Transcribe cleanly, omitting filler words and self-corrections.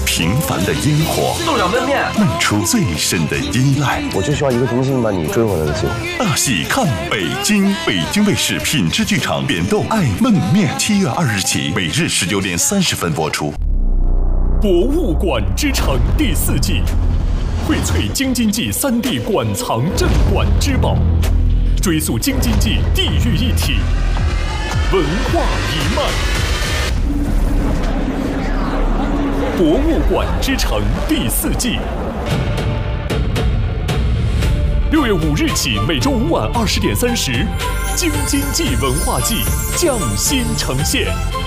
平凡的烟火， 豆角焖面， 弄出最深的依赖。 我就需要一个明星把你追回来的机会。 大戏看北京，北京卫视品质剧场扁豆爱焖面，7月2日起，每日19点30分播出。 博物馆之城第4季，荟萃京津冀3D 馆藏镇馆之宝，追溯京津冀地域一体，文化一脉。博物馆之城第4季，6月5日起，每周5晚20点30，京津冀文化季匠心呈现。